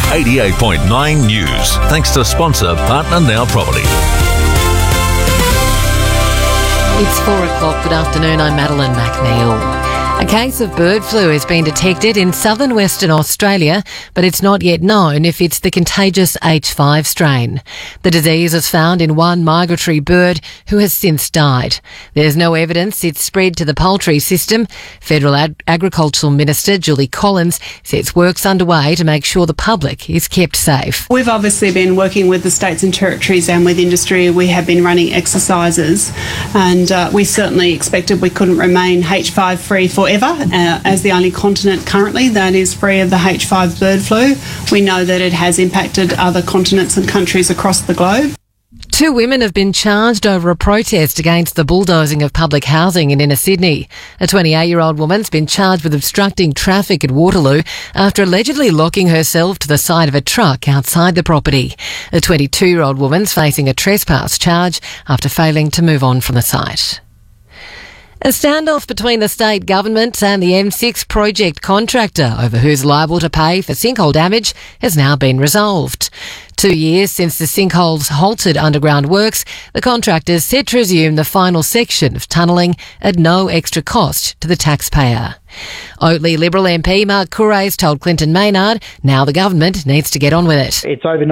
88.9 News. Thanks to sponsor Partner Now Property. It's 4 o'clock. Good afternoon. I'm Madeline McNeil. A case of bird flu has been detected in southern Western Australia, but it's not yet known if it's the contagious H5 strain. The disease was found in one migratory bird who has since died. There's no evidence it's spread to the poultry system. Federal Agricultural Minister Julie Collins says work's underway to make sure the public is kept safe. We've obviously been working with the states and territories and with industry. We have been running exercises, and we certainly expected we couldn't remain H5 free forever. As the only continent currently that is free of the H5 bird flu. We know that it has impacted other continents and countries across the globe. 2 women have been charged over a protest against the bulldozing of public housing in inner Sydney. A 28-year-old woman's been charged with obstructing traffic at Waterloo after allegedly locking herself to the side of a truck outside the property. A 22-year-old woman's facing a trespass charge after failing to move on from the site. A standoff between the state government and the M6 project contractor over who's liable to pay for sinkhole damage has now been resolved. 2 years since the sinkholes halted underground works, the contractor is set to resume the final section of tunnelling at no extra cost to the taxpayer. Oatley Liberal MP Mark Courace told Clinton Maynard now the government needs to get on with it. It's over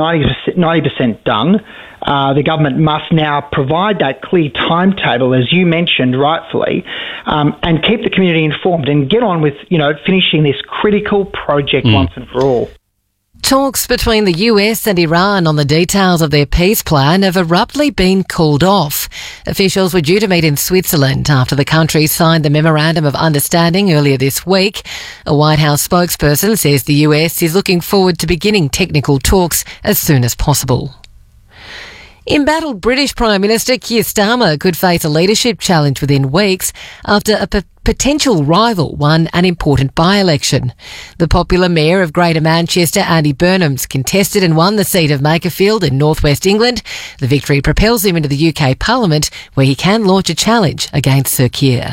90% done. The government must now provide that clear timetable, as you mentioned rightfully, and keep the community informed and get on with, finishing this critical project once and for all. Talks between the US and Iran on the details of their peace plan have abruptly been called off. Officials were due to meet in Switzerland after the countries signed the Memorandum of Understanding earlier this week. A White House spokesperson says the US is looking forward to beginning technical talks as soon as possible. Embattled British Prime Minister Keir Starmer could face a leadership challenge within weeks after a potential rival won an important by-election. The popular Mayor of Greater Manchester, Andy Burnham's contested and won the seat of Makerfield in northwest England. The victory propels him into the UK Parliament, where he can launch a challenge against Sir Keir.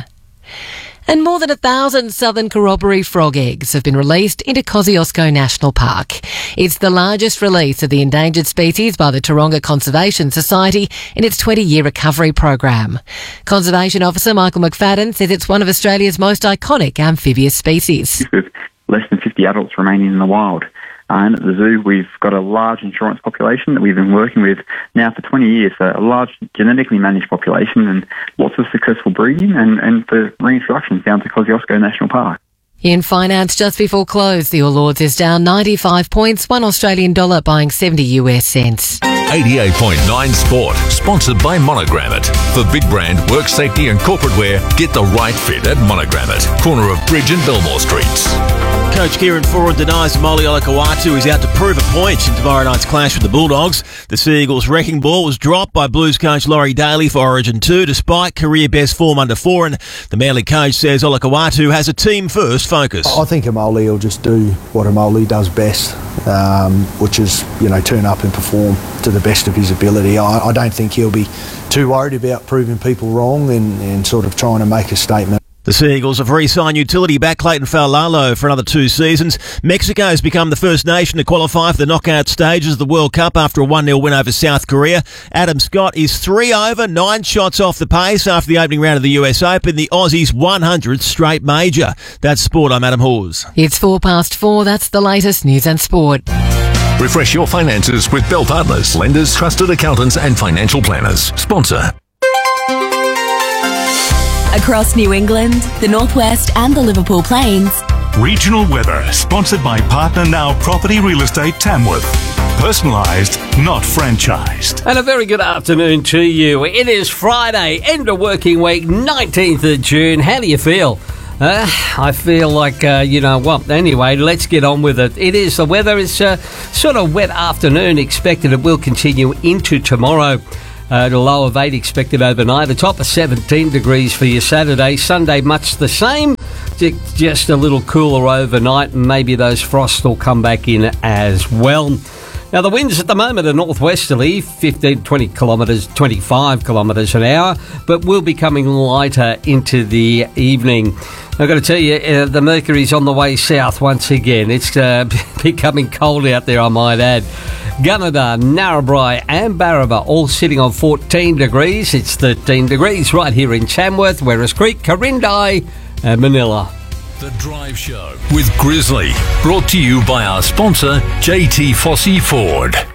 And more than 1,000 southern corroboree frog eggs have been released into Kosciuszko National Park. It's the largest release of the endangered species by the Taronga Conservation Society in its 20-year recovery program. Conservation Officer Michael McFadden says it's one of Australia's most iconic amphibious species. With less than 50 adults remaining in the wild. And at the zoo, we've got a large insurance population that we've been working with now for 20 years, so a large genetically managed population and lots of successful breeding and for reintroductions down to Kosciuszko National Park. In finance, just before close, the All Ords is down 95 points, $1 Australian dollar buying 70 US cents. 88.9 Sport, sponsored by Monogrammet. For big brand, work safety and corporate wear, get the right fit at Monogrammet, corner of Bridge and Belmore Streets. Coach Kieran Foran denies Molly Olakau'atu is out to prove a point in tomorrow night's clash with the Bulldogs. The Sea Eagles' wrecking ball was dropped by Blues coach Laurie Daly for Origin 2 despite career best form under Foran. The Manly coach says Olakau'atu has a team-first focus. I think Amoli will just do what Amoli does best, which is, turn up and perform to the best of his ability. I don't think he'll be too worried about proving people wrong and sort of trying to make a statement. The Sea Eagles have re-signed utility back Clayton Faulalo for another 2 seasons. Mexico has become the first nation to qualify for the knockout stages of the World Cup after a 1-0 win over South Korea. Adam Scott is 3 over, 9 shots off the pace after the opening round of the US Open, the Aussies' 100th straight major. That's sport. I'm Adam Hawes. It's 4:04. That's the latest news and sport. Refresh your finances with Bell Partners, lenders, trusted accountants and financial planners. Sponsor. Across New England, the Northwest and the Liverpool Plains. Regional weather, sponsored by Partner Now Property Real Estate Tamworth. Personalised, not franchised. And a very good afternoon to you. It is Friday, end of working week, 19th of June. How do you feel? I feel like, anyway, let's get on with it. The weather is sort of wet afternoon expected. It will continue into tomorrow. The low of 8 expected overnight. The top of 17 degrees for your Saturday. Sunday, much the same. Just a little cooler overnight. And maybe those frosts will come back in as well. Now, the winds at the moment are northwesterly, 15, 20 kilometres, 25 kilometres an hour, but will be coming lighter into the evening. I've got to tell you, the mercury's on the way south once again. It's becoming cold out there, I might add. Gunnedah, Narrabri and Barraba all sitting on 14 degrees. It's 13 degrees right here in Tamworth, Werris Creek, Corindai and Manila. The Drive Show with Grizzly, brought to you by our sponsor, JT Fossey Ford.